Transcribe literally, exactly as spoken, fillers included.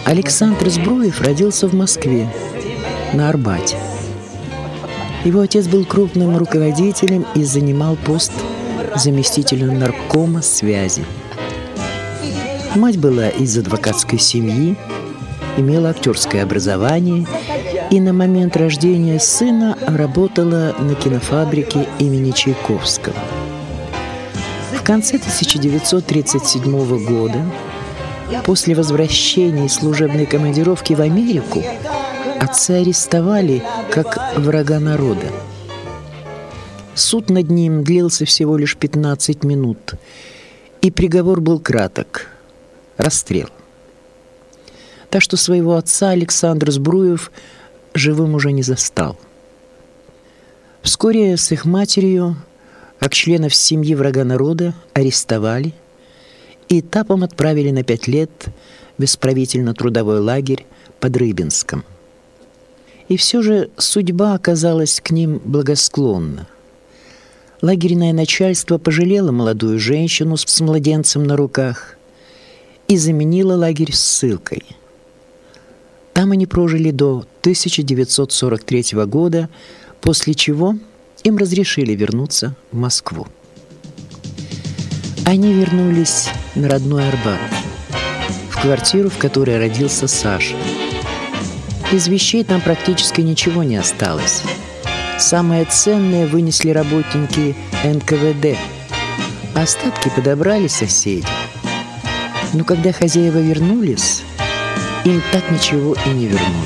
Александр Збруев родился в Москве, на Арбате. Его отец был крупным руководителем и занимал пост заместителя наркома связи. Мать была из адвокатской семьи, имела актерское образование и на момент рождения сына работала на кинофабрике имени Чайковского. В конце тысяча девятьсот тридцать седьмого года, после возвращения из служебной командировки в Америку, отца арестовали как врага народа. Суд над ним длился всего лишь пятнадцать минут, и приговор был краток – расстрел. Так что своего отца Александр Збруев живым уже не застал. Вскоре с их матерью, как членов семьи врага народа, арестовали и этапом отправили на пять лет в исправительно-трудовой лагерь под Рыбинском. И все же судьба оказалась к ним благосклонна. Лагерное начальство пожалело молодую женщину с младенцем на руках и заменило лагерь ссылкой. Там они прожили до тысяча девятьсот сорок третьего года, после чего им разрешили вернуться в Москву. Они вернулись на родной Арбат, в квартиру, в которой родился Саша. Из вещей там практически ничего не осталось. Самое ценное вынесли работники эн ка вэ дэ. Остатки подобрали соседи. Но когда хозяева вернулись, им так ничего и не вернули.